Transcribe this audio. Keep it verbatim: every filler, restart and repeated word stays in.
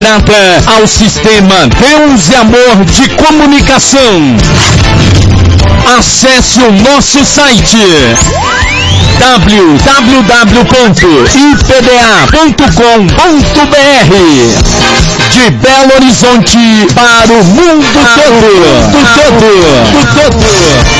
Grata ao sistema Deus e Amor de Comunicação. Acesse o nosso site w w w ponto i p d a ponto com ponto b r. De Belo Horizonte para o mundo todo. Mundo todo. Mundo todo.